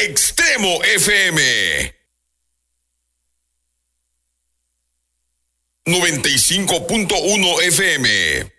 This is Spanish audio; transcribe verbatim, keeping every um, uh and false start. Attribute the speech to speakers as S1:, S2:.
S1: Extremo F M noventa y cinco punto uno F M.